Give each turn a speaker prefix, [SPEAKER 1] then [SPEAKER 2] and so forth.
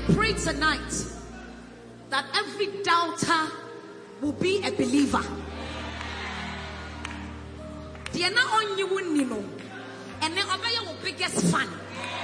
[SPEAKER 1] pray tonight that every doubter will be a believer. They are not on you, and they are your biggest fan.